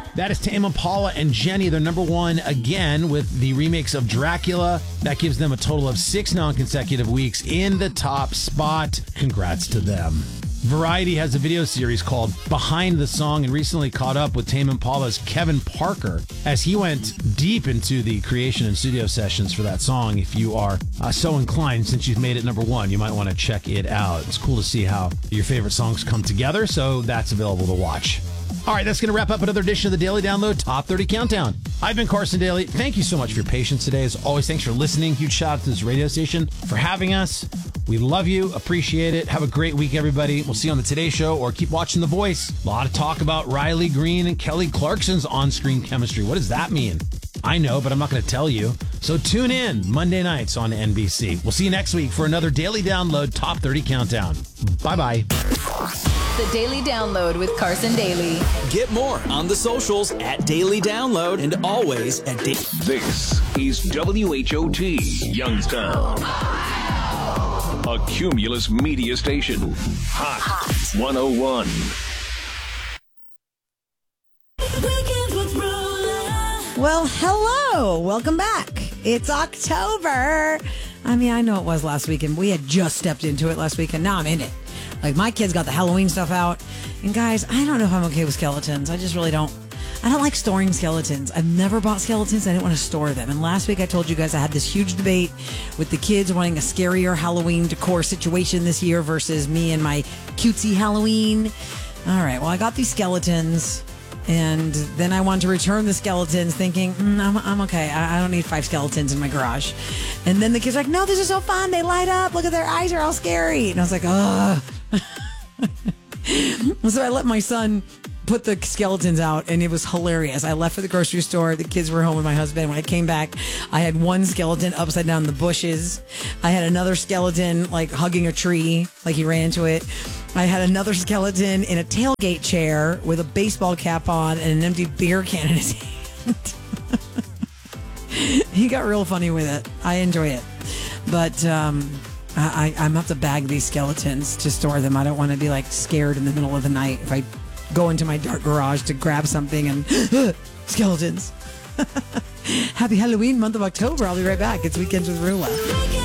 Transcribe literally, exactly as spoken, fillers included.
That is Tame Impala and Jenny. They're number one again with the remix of Dracula. That gives them a total of six non-consecutive weeks in the top spot. Congrats to them. Variety has a video series called Behind the Song and recently caught up with Tame Impala's Kevin Parker as he went deep into the creation and studio sessions for that song. If you are uh, so inclined, since you've made it number one, you might want to check it out. It's cool to see how your favorite songs come together, so that's available to watch. All right, that's going to wrap up another edition of the Daily Download Top thirty Countdown. I've been Carson Daly. Thank you so much for your patience today. As always, thanks for listening. Huge shout out to this radio station for having us. We love you, appreciate it. Have a great week, everybody. We'll see you on the Today Show or keep watching The Voice. A lot of talk about Riley Green and Kelly Clarkson's on-screen chemistry. What does that mean? I know, but I'm not going to tell you. So tune in Monday nights on N B C. We'll see you next week for another Daily Download Top thirty Countdown. Bye-bye. The Daily Download with Carson Daly. Get more on the socials at Daily Download and always at Daily. This is W H O T Youngstown, a Cumulus media station. Hot one oh one. Well, hello. Welcome back. It's October. I mean, I know it was last weekend. We had just stepped into it last weekend. Now I'm in it. Like, my kids got the Halloween stuff out. And guys, I don't know if I'm okay with skeletons. I just really don't. I don't like storing skeletons. I've never bought skeletons. I didn't want to store them. And last week I told you guys I had this huge debate with the kids wanting a scarier Halloween decor situation this year versus me and my cutesy Halloween. All right, well, I got these skeletons. And then I wanted to return the skeletons thinking, mm, I'm, I'm okay. I, I don't need five skeletons in my garage. And then the kids are like, no, this is so fun. They light up. Look at their eyes are all scary. And I was like, ugh. So I let my son put the skeletons out, and it was hilarious. I left for the grocery store. The kids were home with my husband. When I came back, I had one skeleton upside down in the bushes. I had another skeleton like hugging a tree, like he ran into it. I had another skeleton in a tailgate chair with a baseball cap on and an empty beer can in his hand. He got real funny with it. I enjoy it. But um, I, I, I'm have to bag these skeletons to store them. I don't want to be like scared in the middle of the night if I go into my dark garage to grab something and skeletons. Happy Halloween month of October. I'll be right back. It's Weekends with Rula.